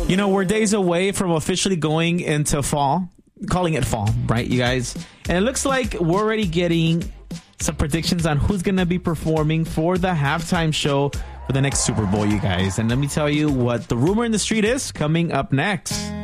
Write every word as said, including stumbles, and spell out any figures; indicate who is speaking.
Speaker 1: You know, we're days away from officially going into fall, calling it fall, right, you guys? And it looks like we're already getting some predictions on who's going to be performing for the halftime show for the next Super Bowl, you guys. And let me tell you what the rumor in the street is coming up next.